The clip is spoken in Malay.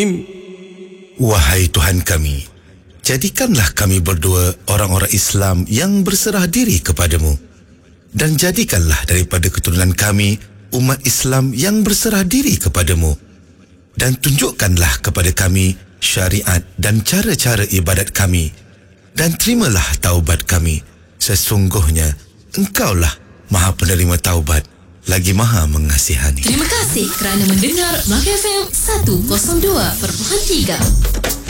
Wahai Tuhan kami, jadikanlah kami berdua orang-orang Islam yang berserah diri kepadamu, dan jadikanlah daripada keturunan kami umat Islam yang berserah diri kepadamu, dan tunjukkanlah kepada kami syariat dan cara-cara ibadat kami, dan terimalah taubat kami. Sesungguhnya Engkaulah Maha Penerima Taubat, lagi Maha Mengasihani. Terima kasih kerana mendengar Melaka FM 102.3.